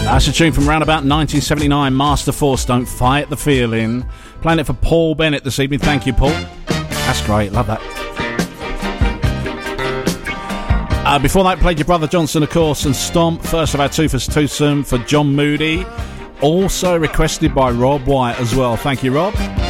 That's a tune from around about 1979, Master Force, Don't Fight the Feeling. Playing it for Paul Bennett this evening. Thank you, Paul. That's great, love that. Before that, played your Brother Johnson, of course, and Stomp. First of our Toothless Twosome for John Moody. Also requested by Rob White as well. Thank you, Rob.